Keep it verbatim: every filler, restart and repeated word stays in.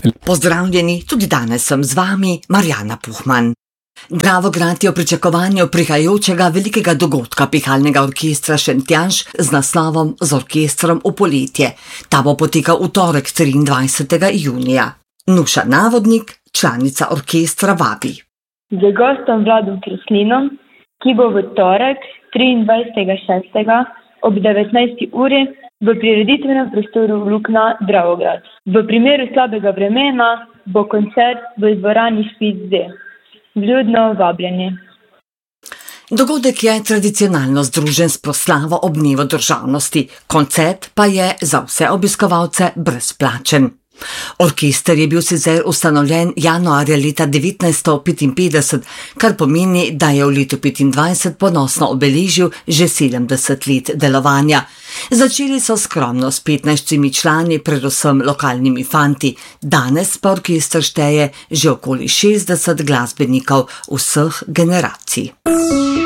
Pozdravljeni, tudi danes sem z vami, Marjana Puhman. Dravograd je v pričakovanju prihajajočega velikega dogodka pihalnega orkestra Šentjanž z naslovom Z orkestrom v poletje. Ta bo potekal v torek triindvajsetega junija. Nuša Navodnik, članica orkestra, vabi. Z gostom Vladom Kreslinom, ki bo v torek triindvajsetega šestega ob devetnajsti uri v prireditvenem prostoru Lukna Dravograd. V primeru slabega vremena bo koncert v dvorani Špic D. Vljudno vabljeni. Dogodek je tradicionalno združen s proslavo ob dnevu državnosti, koncert pa je za vse obiskovalce brezplačen. Orkester je bil sicer ustanovljen januarja leta devetnajststo petinpetdeset, kar pomeni, da je v letu petindvajset ponosno obeležil že sedemdeset let delovanja. Začeli so skromno s petnajstimi člani, predvsem lokalnimi fanti, danes pa orkester šteje že okoli šestdeset glasbenikov vseh generacij.